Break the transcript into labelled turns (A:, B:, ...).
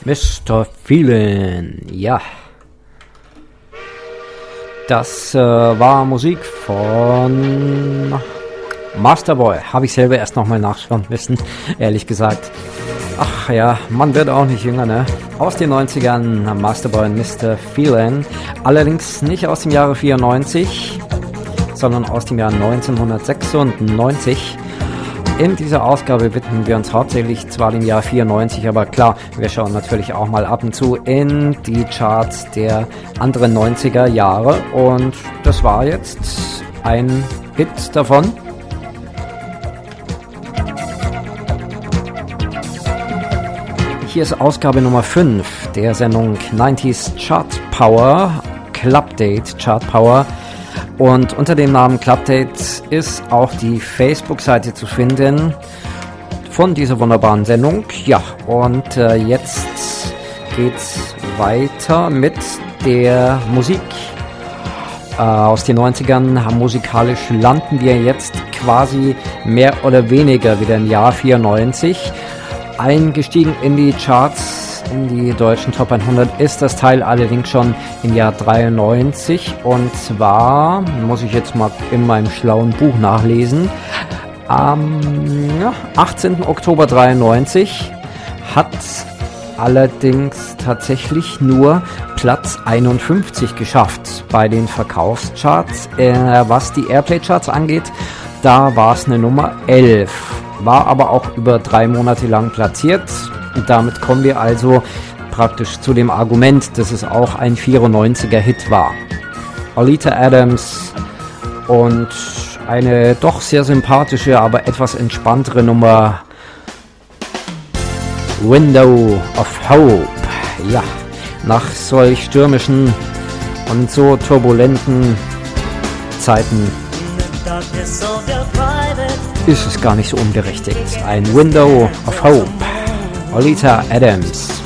A: Mr. Feelin', ja. Das war Musik von Masterboy. Habe ich selber erst nochmal nachschauen müssen, ehrlich gesagt. Ach ja, man wird auch nicht jünger, ne? Aus den 90ern, Masterboy und Mr. Feelin'. Allerdings nicht aus dem Jahre 94, sondern aus dem Jahr 1996. In dieser Ausgabe widmen wir uns hauptsächlich zwar dem Jahr 94, aber klar, wir schauen natürlich auch mal ab und zu in die Charts der anderen 90er Jahre. Und das war jetzt ein Hit davon. Hier ist Ausgabe Nummer 5 der Sendung 90s Chart Power, Clubdate Chart Power. Und unter dem Namen Clubdate ist auch die Facebook-Seite zu finden von dieser wunderbaren Sendung. Ja, und jetzt geht's weiter mit der Musik aus den 90ern. Musikalisch landen wir jetzt quasi mehr oder weniger wieder im Jahr 94. Eingestiegen in die Charts, in die deutschen Top 100 ist das Teil allerdings schon im Jahr 93, und zwar, muss ich jetzt mal in meinem schlauen Buch nachlesen, am 18. Oktober 93 hat allerdings tatsächlich nur Platz 51 geschafft bei den Verkaufscharts. Was die Airplay-Charts angeht, da war es eine Nummer 11. War aber auch über 3 Monate lang platziert. Und damit kommen wir also praktisch zu dem Argument, dass es auch ein 94er-Hit war. Oleta Adams und eine doch sehr sympathische, aber etwas entspanntere Nummer Window of Hope. Ja, nach solch stürmischen und so turbulenten Zeiten ist es gar nicht so unberechtigt. Ein Window of Hope. Oleta Adams.